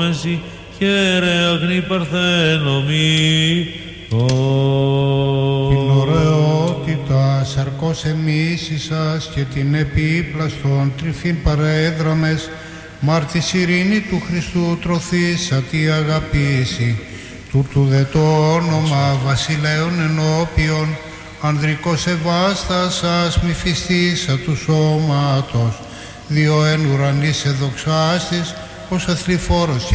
δόμεση, χαίρε αγνή παρθένομή. Την ωραιότητα σαρκός εμίσησας και την επίπλαστον τρυφήν παραέδραμες, μάρτης ειρήνη του Χριστού τροθήσατη αγαπήσει, τούτου δε το όνομα βασιλέων ενώπιον, ανδρικός ευάστασας μη φυστήσα του σώματος, διό εν ουρανής εδοξάστης, ως αθληφόρος